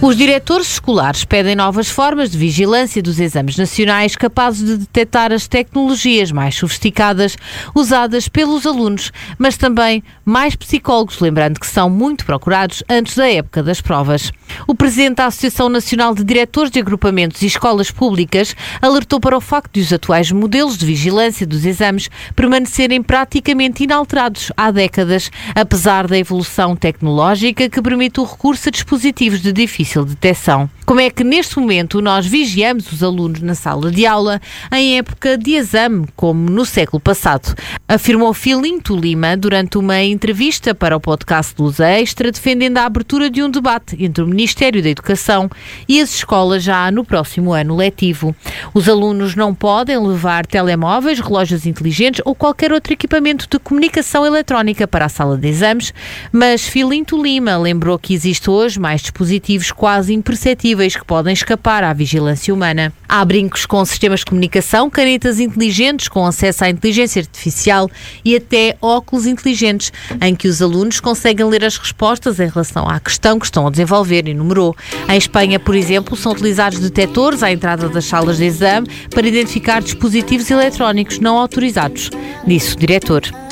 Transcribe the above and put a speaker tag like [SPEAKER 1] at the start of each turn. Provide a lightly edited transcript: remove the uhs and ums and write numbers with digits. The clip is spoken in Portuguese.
[SPEAKER 1] Os diretores escolares pedem novas formas de vigilância dos exames nacionais capazes de detectar as tecnologias mais sofisticadas usadas pelos alunos, mas também mais psicólogos, lembrando que são muito procurados antes da época das provas. O presidente da Associação Nacional de Diretores de Agrupamentos e Escolas Públicas alertou para o facto de os atuais modelos de vigilância dos exames permanecerem praticamente inalterados há décadas, apesar da evolução tecnológica que permite o recurso a dispositivos de difícil detecção. Como é que neste momento nós vigiamos os alunos na sala de aula em época de exame, como no século passado? Afirmou Filinto Lima durante uma entrevista para o podcast Luz Extra, defendendo a abertura de um debate entre o Ministério da Educação e as escolas já no próximo ano letivo. Os alunos não podem levar telemóveis, relógios inteligentes ou qualquer outro equipamento de comunicação eletrónica para a sala de exames, mas Filinto Lima lembrou que existe hoje mais dispositivos quase imperceptíveis que podem escapar à vigilância humana. Há brincos com sistemas de comunicação, canetas inteligentes com acesso à inteligência artificial e até óculos inteligentes, em que os alunos conseguem ler as respostas em relação à questão que estão a desenvolver, enumerou. Em Espanha, por exemplo, são utilizados detectores à entrada das salas de exame para identificar dispositivos eletrónicos não autorizados, disse o diretor.